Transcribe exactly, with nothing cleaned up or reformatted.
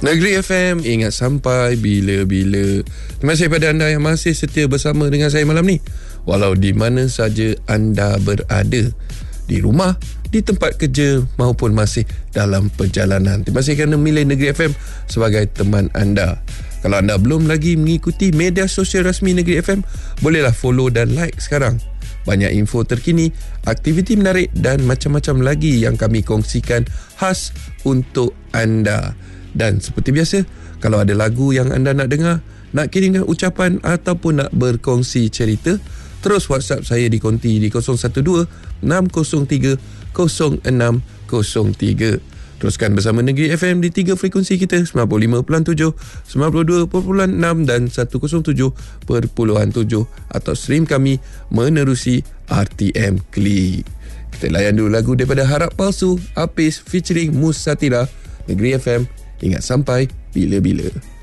Negeri F M, ingat sampai bila-bila. Terima kasih kepada anda yang masih setia bersama dengan saya malam ni. Walau di mana saja anda berada, di rumah, di tempat kerja maupun masih dalam perjalanan. Terima kasih kerana milih Negeri F M sebagai teman anda. Kalau anda belum lagi mengikuti media sosial rasmi Negeri F M, bolehlah follow dan like sekarang. Banyak info terkini, aktiviti menarik dan macam-macam lagi yang kami kongsikan khas untuk anda. Dan seperti biasa, kalau ada lagu yang anda nak dengar, nak kirimkan ucapan ataupun nak berkongsi cerita, terus WhatsApp saya di konti di kosong satu dua enam kosong tiga kosong enam kosong tiga. Teruskan bersama Negeri F M di tiga frekuensi kita, sembilan puluh lima perpuluhan tujuh, sembilan puluh dua perpuluhan enam dan seratus tujuh perpuluhan tujuh, atau stream kami menerusi R T M Klik. Kita layan dulu lagu daripada Harap Palsu, Apis featuring Musatira. Negeri F M, ingat sampai bila-bila.